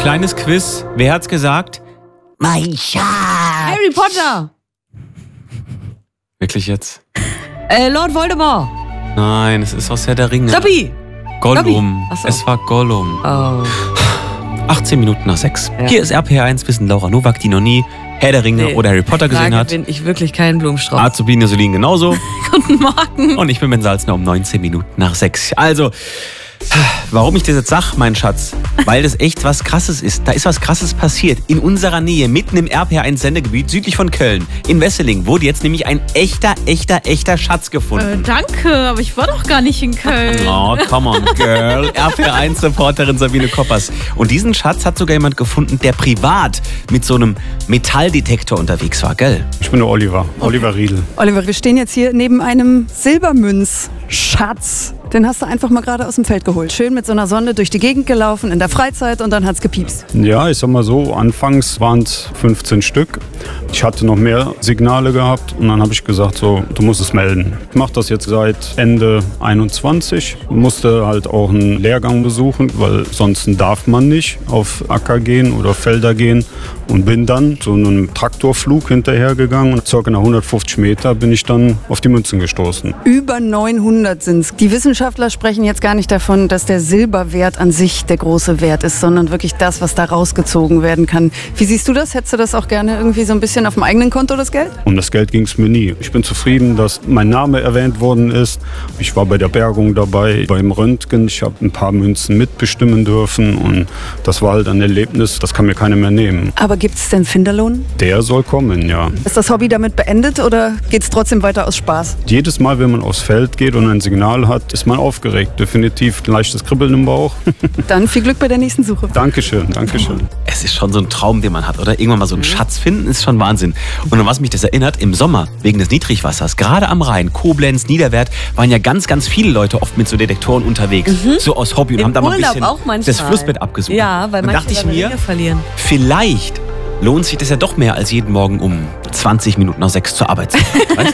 Kleines Quiz. Wer hat's gesagt? Mein Schatz. Harry Potter. Wirklich jetzt? Lord Voldemort. Nein, es ist aus Herr der Ringe. Dobby. Gollum. Ach so. Es war Gollum. Oh. 18 Minuten nach 6. Ja. Hier ist RPR1, wissen Laura Nowak, die noch nie Herr der Ringe oder Harry Potter gesehen hat. bin ich wirklich kein Blumenstrauß. Azubine Solin genauso. Guten Morgen. Und ich bin Ben Salzner um 19 Minuten nach 6. Also, warum ich das jetzt sage, mein Schatz? Weil das echt was Krasses ist. Da ist was Krasses passiert. In unserer Nähe, mitten im RPR1-Sendegebiet, südlich von Köln, in Wesseling, wurde jetzt nämlich ein echter Schatz gefunden. Danke, aber ich war doch gar nicht in Köln. Oh, come on, girl. RPR1-Reporterin Sabine Koppers. Und diesen Schatz hat sogar jemand gefunden, der privat mit so einem Metalldetektor unterwegs war, gell? Ich bin der Oliver Riedel. Oliver, wir stehen jetzt hier neben einem Silbermünzschatz. Den hast du einfach mal gerade aus dem Feld geholt. Schön mit so einer Sonde durch die Gegend gelaufen in der Freizeit und dann hat's gepiepst. Ja, ich sag mal so, anfangs waren es 15 Stück. Ich hatte noch mehr Signale gehabt und dann habe ich gesagt, so, du musst es melden. Ich mache das jetzt seit Ende 21. Musste halt auch einen Lehrgang besuchen, weil sonst darf man nicht auf Acker gehen oder Felder gehen. Und bin dann zu einem Traktorflug hinterhergegangen und circa nach 150 Meter bin ich dann auf die Münzen gestoßen. Über 900 sind's. Die Wissenschaftler sprechen jetzt gar nicht davon, dass der Silberwert an sich der große Wert ist, sondern wirklich das, was da rausgezogen werden kann. Wie siehst du das? Hättest du das auch gerne irgendwie so ein bisschen auf dem eigenen Konto, das Geld? Um das Geld ging es mir nie. Ich bin zufrieden, dass mein Name erwähnt worden ist. Ich war bei der Bergung dabei, beim Röntgen. Ich habe ein paar Münzen mitbestimmen dürfen und das war halt ein Erlebnis, das kann mir keiner mehr nehmen. Aber gibt's denn Finderlohn? Der soll kommen, ja. Ist das Hobby damit beendet oder geht's trotzdem weiter aus Spaß? Jedes Mal, wenn man aufs Feld geht und ein Signal hat, ist man aufgeregt. Definitiv ein leichtes Kribbeln im Bauch. Dann viel Glück bei der nächsten Suche. Dankeschön. Es ist schon so ein Traum, den man hat, oder? Irgendwann mal so einen Schatz finden, ist schon Wahnsinn. Und an was mich das erinnert, im Sommer, wegen des Niedrigwassers, gerade am Rhein, Koblenz, Niederwert, waren ja ganz viele Leute oft mit so Detektoren unterwegs. So aus Hobby und haben da mal ein Urlaub bisschen auch manchmal. das Flussbett abgesucht. Ja, weil dann manche dachte ich ihre mir, Ringe verlieren. vielleicht lohnt sich das ja doch mehr, als jeden Morgen um 20 Minuten nach 6 zur Arbeit zu fahren. Weißt du?